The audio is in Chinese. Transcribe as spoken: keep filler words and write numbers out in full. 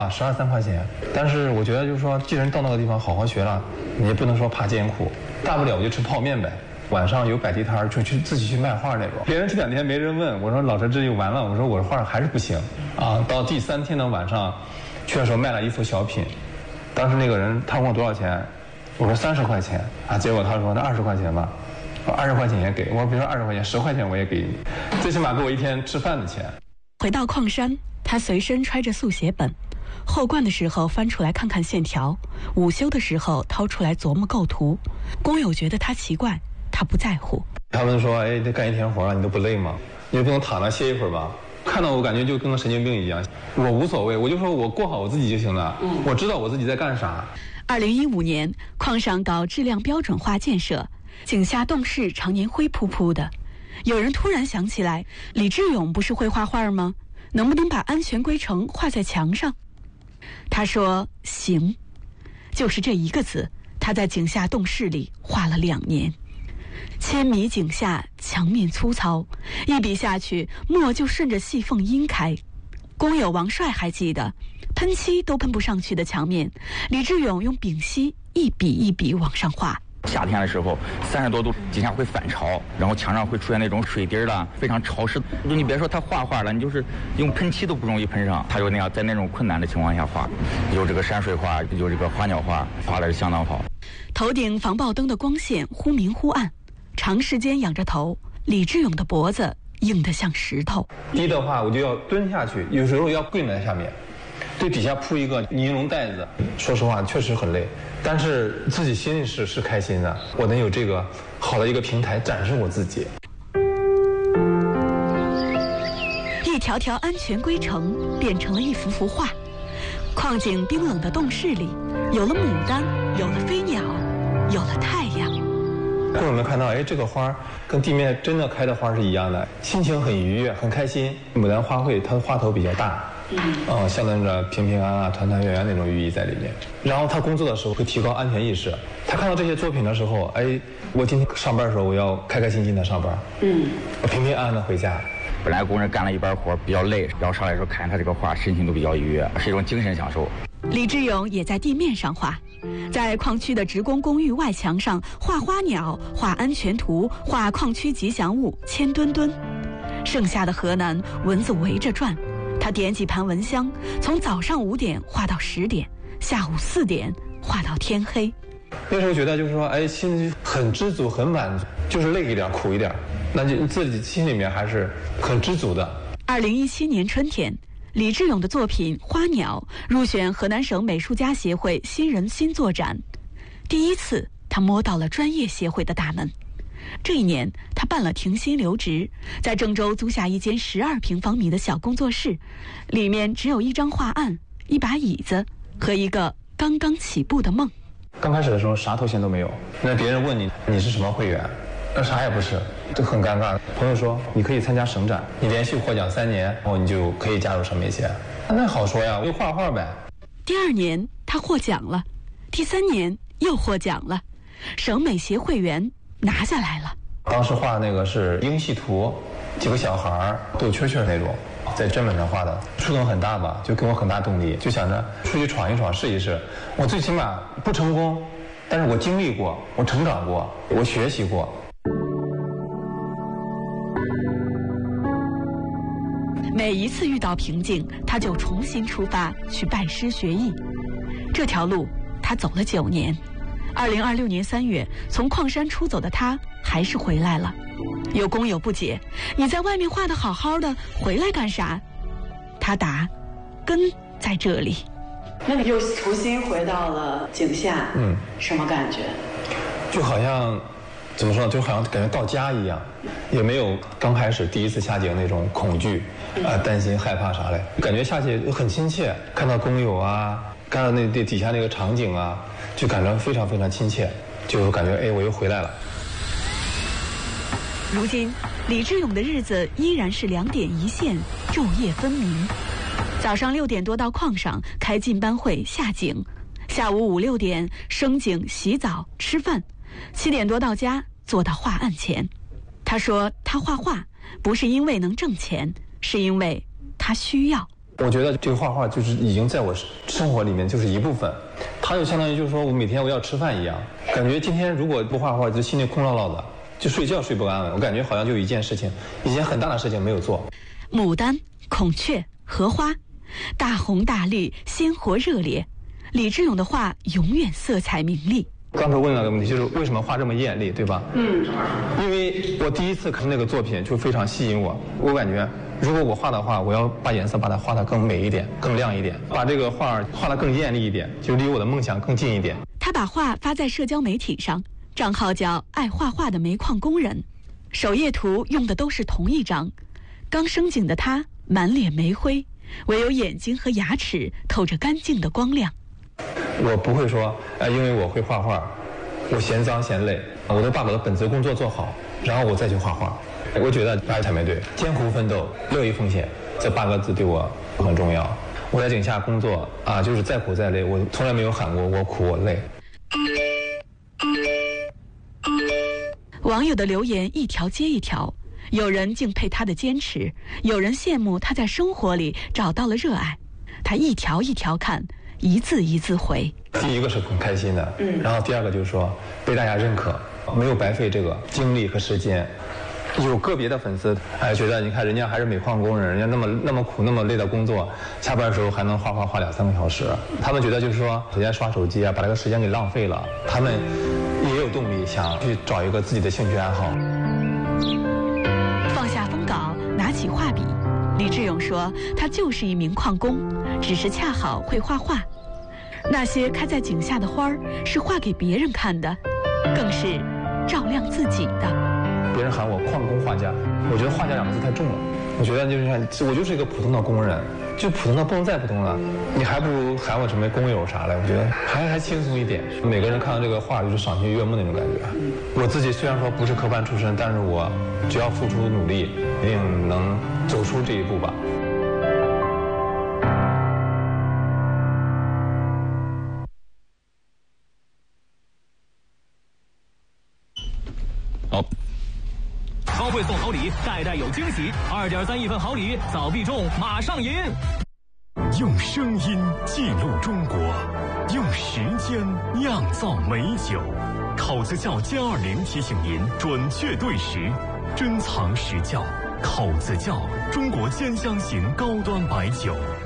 啊，十二三块钱。但是我觉得就是说，既然到那个地方好好学了，你也不能说怕艰苦，大不了我就吃泡面呗。晚上有摆地摊就去自己去卖画那种。别人这两天没人问，我说老师这就完了，我说我画还是不行啊。到第三天的晚上，去的时候卖了一幅小品，当时那个人他问我多少钱，我说三十块钱啊，结果他说那二十块钱吧。二十块钱也给我，比如说二十块钱、十块钱我也给你，最起码给我一天吃饭的钱。 回到矿山，他随身揣着速写本，后灌的时候翻出来看看线条，午休的时候掏出来琢磨构图。工友觉得他奇怪，他不在乎。 他们说：“哎，这干一天活了，你都不累吗？你就不能躺着歇一会儿吧？”看到我感觉就跟个神经病一样。我无所谓，我就说我过好我自己就行了。嗯，我知道我自己在干啥。 二零一五年，矿上搞质量标准化建设。井下洞室常年灰扑扑的，有人突然想起来，李志勇不是会画画吗？能不能把安全规程画在墙上？他说行，就是这一个字，他在井下洞室里画了两年。千米井下，墙面粗糙，一笔下去，墨就顺着细缝阴开。工友王帅还记得，喷漆都喷不上去的墙面，李志勇用丙烯一笔一笔往上画。 夏天的时候，三十多度，井下会反潮，然后墙上会出现那种水滴了，非常潮湿。就你别说他画画了，你就是用喷漆都不容易喷上。他就那样在那种困难的情况下画，有这个山水画，有这个花鸟画，画的是相当好。 头顶防爆灯的光线忽明忽暗，长时间仰着头，李志勇的脖子硬得像石头。 低的话，我就要蹲下去，有时候要跪在下面。对底下铺一个尼龙袋子，说实话确实很累，但是自己心里是是开心的，我能有这个好的一个平台展示我自己。 一条条安全规程变成了一幅幅画，矿井冰冷的洞室里，有了牡丹，有了飞鸟，有了太阳。 工友们看到，哎，这个花跟地面真的开的花是一样的，心情很愉悦，很开心。牡丹花卉它的花头比较大。嗯，呃，象征着平平安安、团团圆圆那种寓意在里面。然后他工作的时候会提高安全意识。他看到这些作品的时候，哎，我今天上班的时候我要开开心心的上班，嗯，我平平安安的回家。 本来工人干了一班活比较累，然后上来的时候看他这个画，心情都比较愉悦，是一种精神享受。 李志勇也在地面上画，在矿区的职工公寓外墙上画花鸟、画安全图、画矿区吉祥物千墩墩。盛夏的河南，蚊子围着转。他点几盘蚊香，从早上五点画到十点，下午四点画到天黑。 那时候觉得就是说，哎，心里很知足，很满足，就是累一点，苦一点，那就自己心里面还是很知足的。 二零一七年春天，李志勇的作品《花鸟》入选河南省美术家协会新人新作展，第一次他摸到了专业协会的大门。这一年，他办了停薪留职，在郑州租下一间十二平方米的小工作室，里面只有一张画案、一把椅子和一个刚刚起步的梦。 刚开始的时候啥头衔都没有，那别人问你你是什么会员，那啥也不是，就很尴尬。朋友说你可以参加省展，你连续获奖三年，然后你就可以加入省美协。那好说呀，我就画画呗。 第二年他获奖了，第三年又获奖了，省美协会员拿下来了。 当时画的那个是英系图，几个小孩斗蛐蛐那种，在砧板上画的，触动很大吧，就给我很大动力，就想着出去闯一闯，试一试。我最起码不成功，但是我经历过，我成长过，我学习过。 每一次遇到瓶颈，他就重新出发去拜师学艺。这条路他走了九年。二零二六年三月，从矿山出走的他还是回来了。有工友不解：“你在外面画得好好的，回来干啥？”他答：“根在这里。” 那你又重新回到了井下，嗯，什么感觉？ 就好像怎么说呢？就好像感觉到家一样，也没有刚开始第一次下井那种恐惧啊、呃、担心、害怕啥嘞，感觉下去很亲切。看到工友啊，看到那那底下那个场景啊，就感觉非常非常亲切，就感觉哎，我又回来了。 如今，李志勇的日子依然是两点一线，昼夜分明。早上六点多到矿上开进班会下井，下午五六点升井洗澡吃饭，七点多到家坐到画案前。他说他画画不是因为能挣钱，是因为他需要。 我觉得这个画画就是已经在我生活里面就是一部分，它就相当于就是说我每天我要吃饭一样，感觉今天如果不画画就心里空落落的，就睡觉睡不安稳，我感觉好像就有一件事情，一件很大的事情没有做。 牡丹、孔雀、荷花，大红大绿，鲜活热烈。李志勇的画永远色彩明丽。 刚才问了个问题，就是为什么画这么艳丽，对吧？嗯，因为我第一次看那个作品就非常吸引我，我感觉如果我画的话，我要把颜色把它画得更美一点，更亮一点，把这个画画得更艳丽一点，就离我的梦想更近一点。 他把画发在社交媒体上，账号叫爱画画的煤矿工人，首页图用的都是同一张。刚升井的他满脸煤灰，唯有眼睛和牙齿透着干净的光亮。 我不会说，呃，因为我会画画，我嫌脏嫌累，我都把我的本职工作做好，然后我再去画画。我觉得八十才没对，艰苦奋斗，乐于奉献，这八个字对我很重要。我在井下工作啊，就是再苦再累，我从来没有喊过我苦我累。 网友的留言一条接一条，有人敬佩他的坚持，有人羡慕他在生活里找到了热爱。他一条一条看，一字一字回。 第一个是很开心的，嗯，然后第二个就是说被大家认可，没有白费这个精力和时间。有个别的粉丝哎觉得你看人家还是煤矿工人，人家那么那么苦那么累的工作，下班的时候还能画画画两三个小时，他们觉得就是说首先刷手机啊，把这个时间给浪费了，他们也有动力想去找一个自己的兴趣爱好。 放下封稿，拿起画笔，李志勇说他就是一名矿工，只是恰好会画画。那些开在井下的花儿是画给别人看的，更是照亮自己的。 别人喊我矿工画家，我觉得画家两个字太重了。我觉得就是看我就是一个普通的工人，就普通的不能再普通了，你还不如喊我什么工友啥的，我觉得还还轻松一点。每个人看到这个画就是赏心悦目那种感觉。我自己虽然说不是科班出身，但是我只要付出努力，一定能走出这一步吧。 好。超会送好礼，代代有惊喜。二点三亿份好礼，早必中，马上赢！ 用声音记录中国，用时间酿造美酒。口子窖歼二零提醒您准确对时，珍藏实窖。口子窖，中国兼香型高端白酒。